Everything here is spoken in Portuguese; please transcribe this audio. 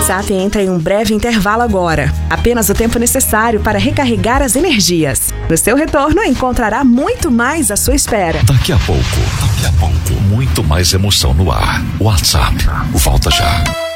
WhatsApp entra em um breve intervalo agora. Apenas o tempo necessário para recarregar as energias. No seu retorno, encontrará muito mais à sua espera. Daqui a pouco, muito mais emoção no ar. WhatsApp, volta já.